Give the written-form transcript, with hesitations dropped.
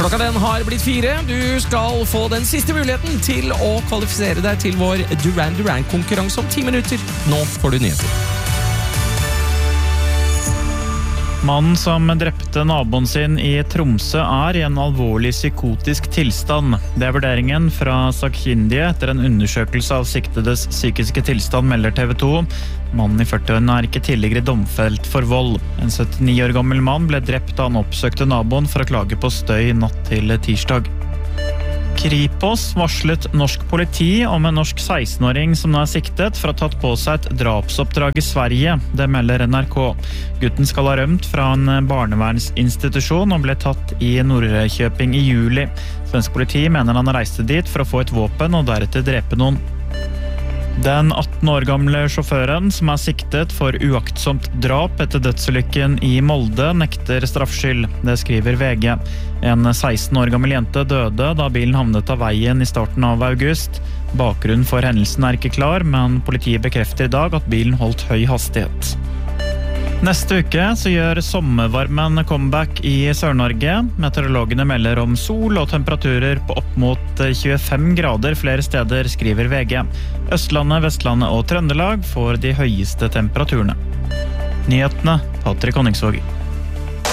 Klokka den har blitt 4. Du skal få den siste muligheten til å kvalifisere deg til vår Duran Duran-konkurranse om 10 minutter. Nå får du nyheter. Mannen som drepte naboen sin i Tromsø i en alvorlig psykotisk tilstand. Det vurderingen fra sakkyndige etter en undersøkelse av siktedes psykiske tilstand, melder TV 2. Mannen i 40-årene ikke tidligere domfelt for vold. En 79 år gammel mann ble drept da han oppsøkte naboen for å klage på støy natt til tirsdag. Kripos varslet norsk politi om en norsk 16-åring som nå siktet for å ha tatt på seg et drapsoppdrag i Sverige. Det melder NRK. Gutten skal ha rømt fra en barnevernsinstitusjon og ble tatt i Norrköping i juli. Svensk politi mener han reiste dit for å få et våpen og deretter drepe noen. Den 18 år gamle sjåføren som siktet for uaktsomt drap etter dødsulykken i Molde nekter straffskyld. Det skriver VG. En 16 år gammel jente døde da bilen havnet av veien i starten av august. Bakgrunnen for hendelsen ikke klar, men politiet bekrefter i dag at bilen holdt høy hastighet. Neste uke så gjør sommervarmen comeback i Sør-Norge. Meteorologene melder om sol og temperaturer på opp mot 25 grader flere steder, skriver VG. Østlandet, Vestlandet og Trøndelag får de høyeste temperaturene. Nyhetene, Patrick Honningsvåg.